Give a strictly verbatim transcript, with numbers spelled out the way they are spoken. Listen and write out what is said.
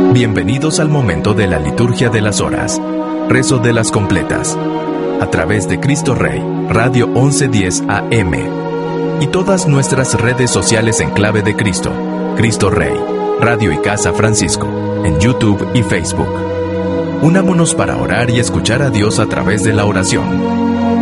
Bienvenidos al momento de la liturgia de las horas, rezo de las completas, a través de Cristo Rey, Radio once diez A M, y todas nuestras redes sociales en clave de Cristo, Cristo Rey, Radio y Casa Francisco, en YouTube y Facebook. Unámonos para orar y escuchar a Dios a través de la oración.